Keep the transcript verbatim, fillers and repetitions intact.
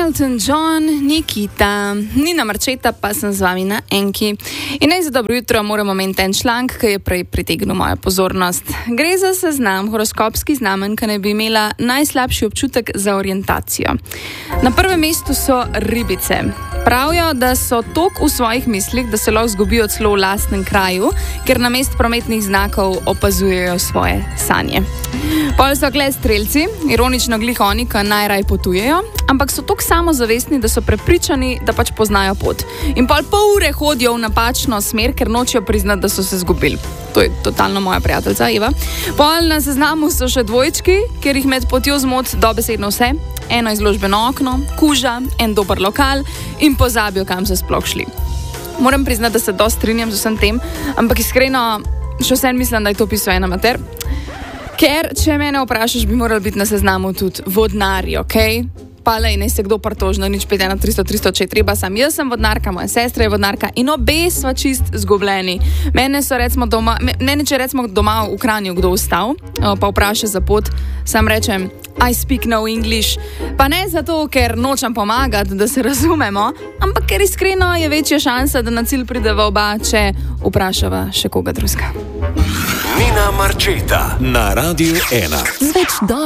Elton John, Nikita, Nina Marčeta, pa sem z vami na Enki. In naj za dobro jutro moram omeniti en članek, ki je prej pritegnil mojo pozornost. Gre za seznam horoskopskih znamenj, ki naj bi imela najslabši občutek za orientacijo. Na prvem mestu so ribice. Pravijo, da so toliko v svojih mislih, da se lahko zgubijo celo v lastnem kraju, ker na mest prometnih znakov opazujejo svoje sanje. Pol so kle strelci, ironično glih oni, ki najraj potujejo, ampak so toliko samozavestni, da so prepričani, da pač poznajo pot. In pol pol ure hodijo v napačno smer, ker nočejo priznati, da so se zgubili. To je totalno moja prijateljica, Eva. Pol na seznamu so še dvojčki, ker jih med potjo zmot dobesedno vse. Eno izložbeno okno, kuža, en dober lokal in pozabijo, kam so sploh šli. Moram priznati, da se dosti strinjam z vsem tem, ampak iskreno še vsem mislim, da je to pisal en amater. Ker, če mene vprašaš, bi morali biti na seznamu tudi vodnari, okej? Okay? Pa lej, ne se kdo pritožno, nič pet ena tristo tristo če treba sam. Jaz sem vodnarka, moja sestra je vodnarka in obe sva čist zgubljeni. Mene so recimo doma, mene če recimo doma v Kranju kdo ustal, pa vpraša za pot, sam rečem, I speak no English. Pa ne zato, ker nočem pomagati, da se razumemo, ampak ker iskreno je večja šansa, da na cilj prideva oba, če vprašava še koga drugega. Nina Marčeta na Radiu ena.